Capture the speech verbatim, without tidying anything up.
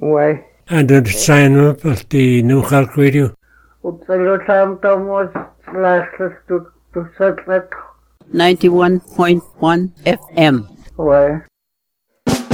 Ouais. And the sign up at the New Halk Radio. Utsalutam Thomas laslas tu tu satlet. ninety-one point one F M. Ouais.